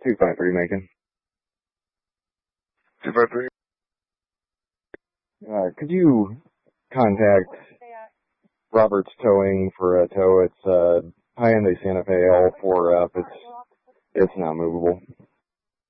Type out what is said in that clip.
253 Macon. 253. Could you contact Roberts Towing for a tow? It's Hyundai Santa Fe L4F. It's not movable.